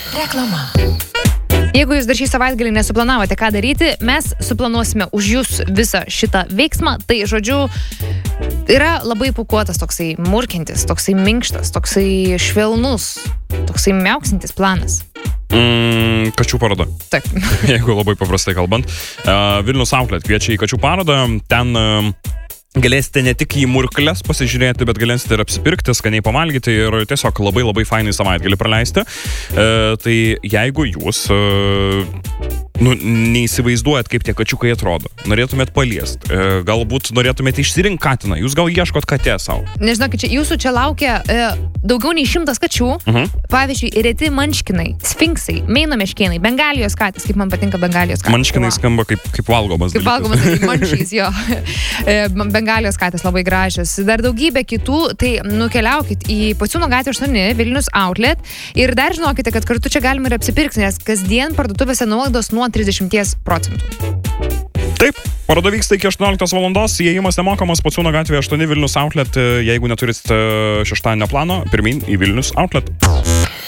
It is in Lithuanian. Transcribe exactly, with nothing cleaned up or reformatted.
Reklama. Jeigu jūs dar šį savaitgalį nesuplanavote, ką daryti, mes suplanuosime už jūs visą šitą veiksmą. Tai, žodžiu, yra labai pūkuotas toksai murkintis, toksai minkštas, toksai švelnus, toksai miauksintis planas. Mm, kačių paroda. Taip. Jeigu labai paprastai kalbant. Uh, Vilnius Outlet kviečia į kačių parodą. Ten... Uh, Galėsite ne tik į murkles pasižiūrėti, bet galėsite ir apsipirkti, skaniai pavalgyti ir tiesiog labai labai fainai savaitgalį praleisti. E, tai jeigu jūs e, nu, neįsivaizduojat, kaip tie kačiukai atrodo, norėtumėt paliesti, e, galbūt norėtumėt išsirinkti katiną, jūs gal ieškot katę savo. Nežinau, čia, jūsų čia laukia e, daugiau nei šimtas kačių, uh-huh. Pavyzdžiui, reti manškinai, sfinksai, meino meškėnai, bengalijos katės, kaip man patinka bengalijos katės. Manškinai skamba kaip, kaip valgomas kaip dalykas. Valgomas, kaip manšys, jo. E, Bengalijos katės labai gražios. Dar daugybė kitų, tai nukeliaukit į Pociūno gatvė aštuoni, Vilnius Outlet ir dar žinokite, kad kartu čia galima ir apsipirkti, nes kasdien parduotuvėse nuolaidos nuo trisdešimt procentų. Taip, paroda vyksta iki aštuonioliktos valandos, įėjimas nemokamas Pociūno gatvė aštuoni Vilnius Outlet, jeigu neturit šeštadienio plano, pirmin į Vilnius Outlet.